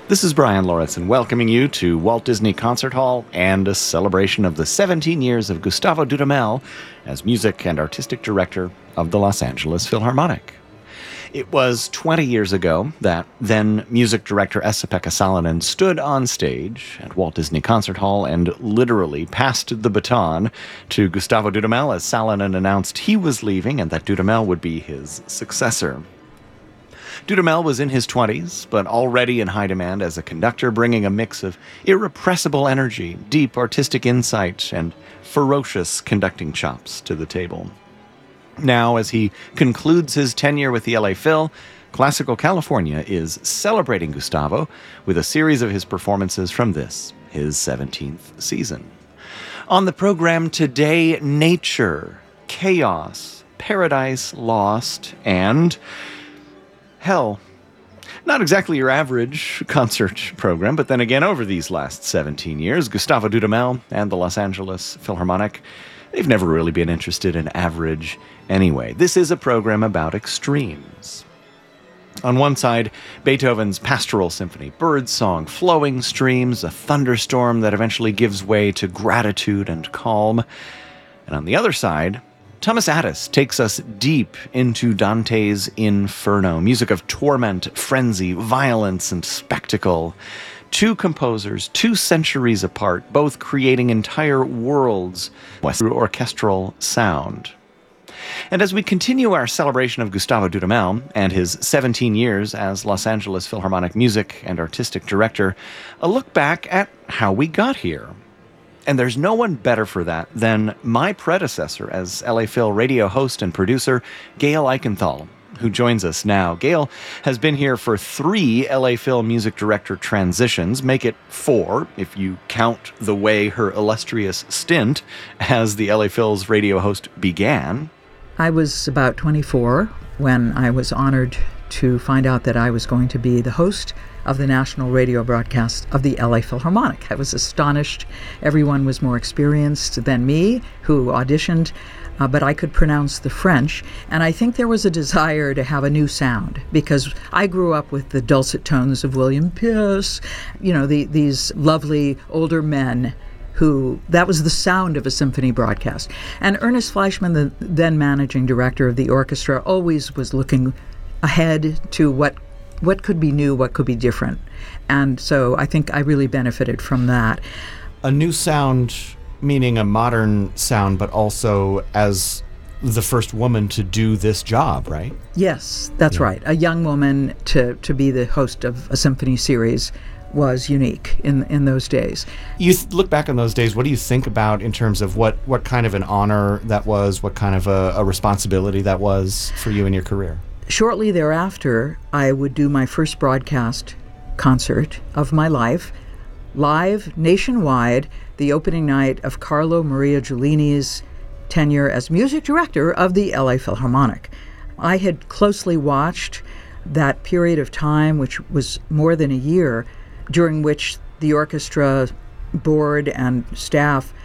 This is Brian Lauritsen welcoming you to Walt Disney Concert Hall and a celebration of the 17 years of Gustavo Dudamel as music and artistic director of the Los Angeles Philharmonic. It was 20 years ago that then music director Esa-Pekka Salonen stood on stage at Walt Disney Concert Hall and literally passed the baton to Gustavo Dudamel as Salonen announced he was leaving and that Dudamel would be his successor. Dudamel was in his 20s, but already in high demand as a conductor, bringing a mix of irrepressible energy, deep artistic insight, and ferocious conducting chops to the table. Now, as he concludes his tenure with the LA Phil, Classical California is celebrating Gustavo with a series of his performances from this, his 17th season. On the program today, nature, chaos, paradise lost, and hell. Not exactly your average concert program, but then again, over these last 17 years, Gustavo Dudamel and the Los Angeles Philharmonic, they've never really been interested in average anyway. This is a program about extremes. On one side, Beethoven's Pastoral Symphony, birdsong, flowing streams, a thunderstorm that eventually gives way to gratitude and calm. And on the other side, Thomas Addis takes us deep into Dante's Inferno, music of torment, frenzy, violence, and spectacle. Two composers, 2 centuries apart, both creating entire worlds through orchestral sound. And as we continue our celebration of Gustavo Dudamel and his 17 years as Los Angeles Philharmonic music and artistic director, a look back at how we got here. And there's no one better for that than my predecessor as LA Phil radio host and producer, Gail Eichenthal, who joins us now. Gail has been here for 3 LA Phil music director transitions, make it 4 if you count the way her illustrious stint as the LA Phil's radio host began. I was about 24 when I was honored to find out that I was going to be the host of the national radio broadcast of the LA Philharmonic. I was astonished. Everyone was more experienced than me who auditioned, but I could pronounce the French. And I think there was a desire to have a new sound because I grew up with the dulcet tones of William Pierce, these lovely older men who, that was the sound of a symphony broadcast. And Ernest Fleischmann, the then managing director of the orchestra, always was looking ahead to what could be new, what could be different. And so I think I really benefited from that. A new sound, meaning a modern sound, but also as the first woman to do this job, right? Yes, that's right. A young woman to be the host of a symphony series was unique in those days. You look back on those days, what do you think about in terms of what kind of an honor that was, what kind of a responsibility that was for you in your career? Shortly thereafter, I would do my first broadcast concert of my life, live nationwide, the opening night of Carlo Maria Giulini's tenure as music director of the LA Philharmonic. I had closely watched that period of time, which was more than a year, during which the orchestra board and staff